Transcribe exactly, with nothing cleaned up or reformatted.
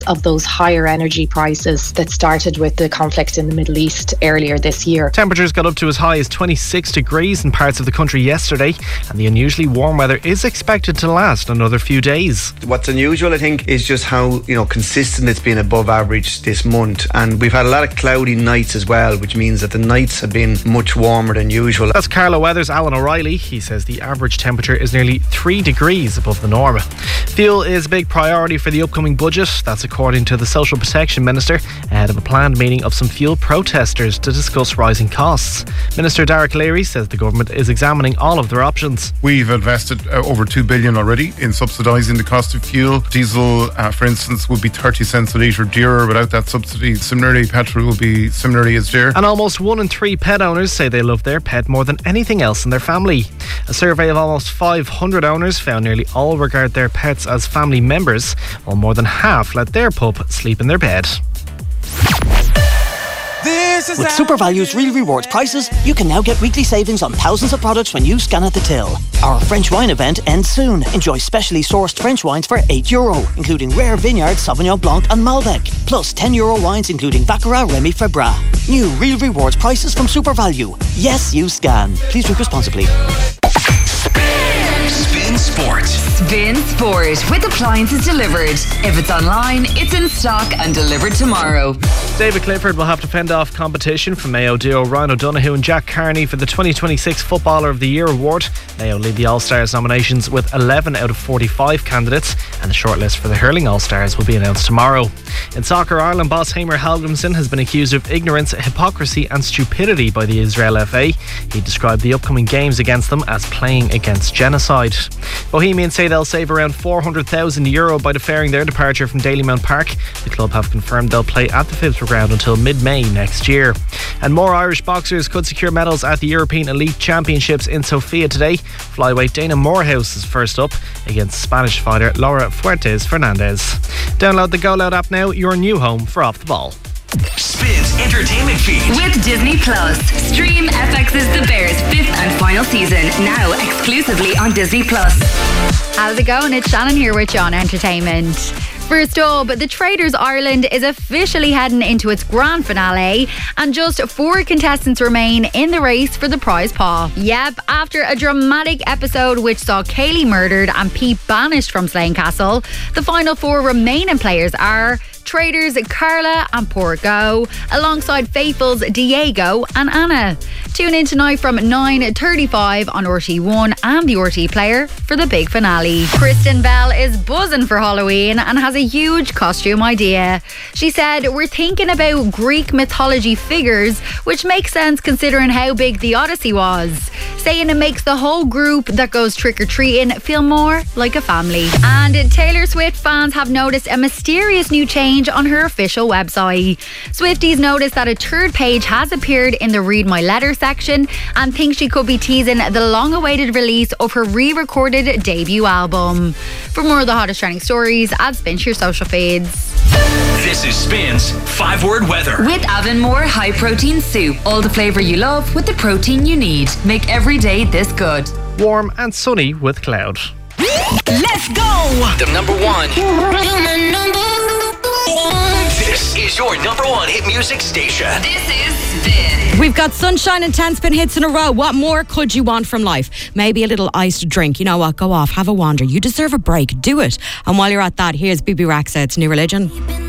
of those higher energy prices that started with the conflict in the Middle East earlier this year. Temperatures got up to as high as twenty-six degrees in parts of the country yesterday, and the unusually warm weather is expected to last another few days. What's unusual, I think, is just how, you know, consistent it's been above average this month, and we've had a lot of cloudy nights as well, which means that the nights have been much warmer than usual. That's Carlow Weather's Alan O'Reilly. He says the average temperature is nearly three degrees above the norm. Fuel is a big priority for the upcoming budget. That's according to the Social Protection Minister, ahead of a planned meeting of some fuel protesters to discuss rising costs. Minister Derek Leary says the government is examining all of their options. We've invested uh, over two billion dollars already in subsidising the cost of fuel. Diesel, uh, for instance, would be thirty cents a litre dearer without that subsidy. Similarly, petrol will be similarly as dear. And almost one in three pet owners say they love their pet more than anything else in their family. A survey of almost five hundred owners found nearly all regard their pets as family members, while more than half let their pup sleep in their bed. With SuperValue's Real Rewards prices, you can now get weekly savings on thousands of products when you scan at the till. Our French wine event ends soon. Enjoy specially sourced French wines for eight euro, including Rare Vineyard, Sauvignon Blanc and Malbec. Plus ten euro wines including Baccarat, Remy Febra. New Real Rewards prices from SuperValue. Yes, you scan. Please drink responsibly. Spin Sport. Spin Sport with appliances delivered. If it's online, it's in stock and delivered tomorrow. David Clifford will have to fend off competition from Mayo duo Ryan O'Donoghue and Jack Carney for the twenty twenty-six Footballer of the Year award. Mayo lead the All-Stars nominations with eleven out of forty-five candidates, and the shortlist for the Hurling All-Stars will be announced tomorrow. In soccer, Ireland boss Hamer Hallgrimsson has been accused of ignorance, hypocrisy and stupidity by the Israel F A. He described the upcoming games against them as playing against genocide. Bohemians say they'll save around four hundred thousand euro by deferring their departure from Dalymount Park. The club have confirmed they'll play at the Phibsborough Ground until mid-May next year. And more Irish boxers could secure medals at the European Elite Championships in Sofia today. Flyweight Dana Morehouse is first up against Spanish fighter Laura Fuertes Fernandez. Download the Go Loud app now, your new home for Off the Ball. Spins Entertainment Feed with Disney Plus. Stream F X's The Bears fifth and final season now exclusively on Disney Plus. How's it going? It's Shannon here with you on Entertainment. First up, the Traders Ireland is officially heading into its grand finale, and just four contestants remain in the race for the prize paw. Yep, after a dramatic episode which saw Kaylee murdered and Pete banished from Slane Castle, the final four remaining players are Traders Carla and Porgo, alongside Faithfuls Diego and Anna. Tune in tonight from nine thirty-five on R T one and the R T Player for the big finale. Kristen Bell is buzzing for Halloween and has a huge costume idea. She said, "We're thinking about Greek mythology figures, which makes sense considering how big the Odyssey was. Saying it makes the whole group that goes trick-or-treating feel more like a family." And Taylor Swift fans have noticed a mysterious new change on her official website. Swifties noticed that a third page has appeared in the Read My Letter section and think she could be teasing the long-awaited release of her re-recorded debut album. For more of the hottest trending stories, add Spin to your social feeds. This is Spin's five-word weather. With Avonmore High Protein Soup. All the flavour you love with the protein you need. Make every day this good. Warm and sunny with cloud. Let's go! The number one. This is your number one hit music station. This is Spin. We've got sunshine and ten spin hits in a row. What more could you want from life? Maybe a little iced drink. You know what? Go off, have a wander. You deserve a break. Do it. And while you're at that, here's B B Rexa. It's New Religion.